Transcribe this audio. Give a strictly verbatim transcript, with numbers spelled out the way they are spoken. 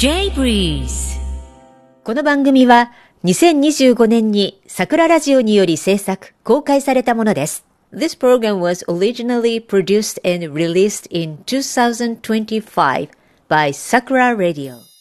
J-Breeze この番組はにせんにじゅうごねんに桜ラジオにより制作、公開されたものです。This program was originally produced and released in twenty twenty-five by Sakura Radio.